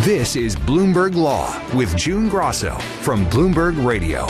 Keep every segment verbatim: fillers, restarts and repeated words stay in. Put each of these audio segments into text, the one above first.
This is Bloomberg Law with June Grosso from Bloomberg Radio.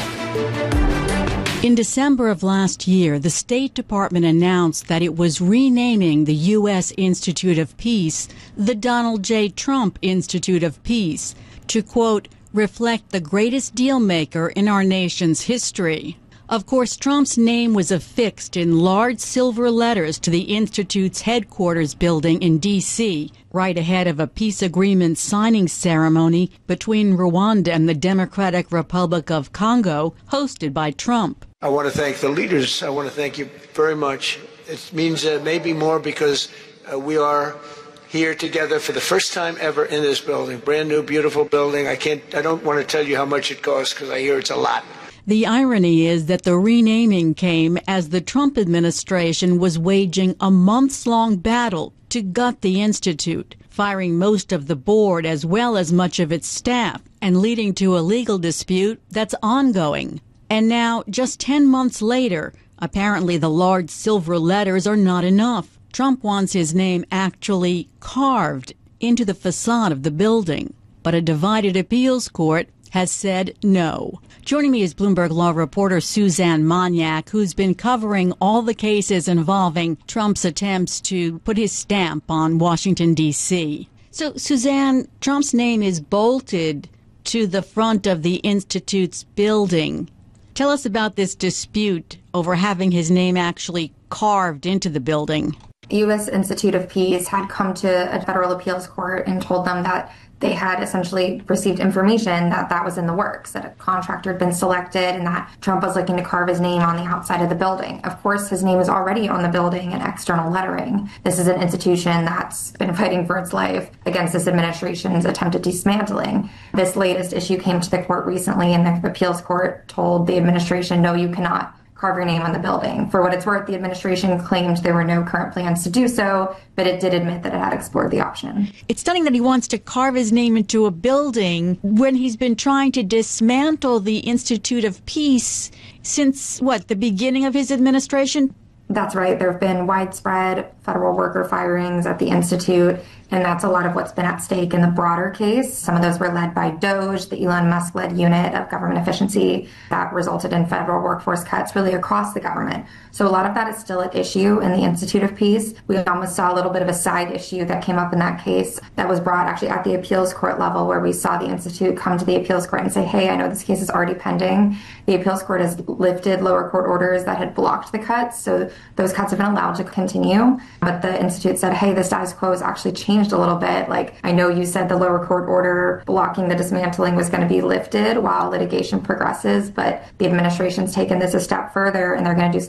In December of last year, the State Department announced that it was renaming the U S Institute of Peace the Donald J. Trump Institute of Peace to, quote, reflect the greatest deal maker in our nation's history. Of course, Trump's name was affixed in large silver letters to the Institute's headquarters building in D C, right ahead of a peace agreement signing ceremony between Rwanda and the Democratic Republic of Congo, hosted by Trump. I want to thank the leaders. I want to thank you very much. It means uh, maybe more because uh, we are here together for the first time ever in this building. Brand new, beautiful building. I can't, I don't want to tell you how much it costs because I hear it's a lot. The irony is that the renaming came as the Trump administration was waging a months-long battle to gut the institute, firing most of the board as well as much of its staff, and leading to a legal dispute that's ongoing. And now, just ten months later, apparently the large silver letters are not enough. Trump wants his name actually carved into the facade of the building. But a divided appeals court has said no. Joining me is Bloomberg Law reporter Suzanne Moniak, who's been covering all the cases involving Trump's attempts to put his stamp on Washington, D C. So, Suzanne, Trump's name is bolted to the front of the Institute's building. Tell us about this dispute over having his name actually carved into the building. The U S Institute of Peace had come to a federal appeals court and told them that they had essentially received information that that was in the works, that a contractor had been selected and that Trump was looking to carve his name on the outside of the building. Of course, his name is already on the building in external lettering. This is an institution that's been fighting for its life against this administration's attempted dismantling. This latest issue came to the court recently, and the appeals court told the administration, no, you cannot carve your name on the building. For what it's worth, the administration claimed there were no current plans to do so, but it did admit that it had explored the option. It's stunning that he wants to carve his name into a building when he's been trying to dismantle the Institute of Peace since, what, the beginning of his administration? That's right. There have been widespread federal worker firings at the Institute, and that's a lot of what's been at stake in the broader case. Some of those were led by DOGE, the Elon Musk-led unit of government efficiency that resulted in federal workforce cuts really across the government. So a lot of that is still at issue in the Institute of Peace. We almost saw a little bit of a side issue that came up in that case that was brought actually at the appeals court level, where we saw the Institute come to the appeals court and say, hey, I know this case is already pending. The appeals court has lifted lower court orders that had blocked the cuts, so those cuts have been allowed to continue. But the Institute said, hey, the status quo has actually changed a little bit. Like, I know you said the lower court order blocking the dismantling was going to be lifted while litigation progresses, but the administration's taken this a step further and they're going to do some